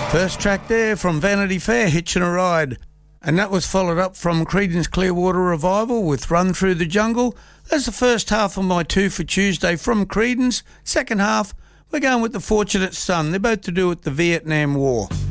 First track there from Vanity Fair, Hitchin' a Ride. And that was followed up from Creedence Clearwater Revival with Run Through the Jungle. That's the first half of my two for Tuesday from Creedence. Second half, we're going with The Fortunate Son. They're both to do with the Vietnam War.